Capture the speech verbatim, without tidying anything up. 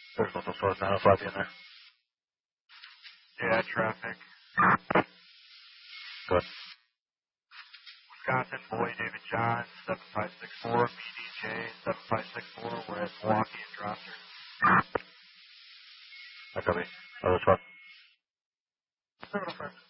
There's local source nine oh five in there. Yeah, traffic. Good. Wisconsin, Boy, David John, seven five six four, B D J, seven five six four, we're at Milwaukee and Dropster. I copy. Other twelve. seven oh five.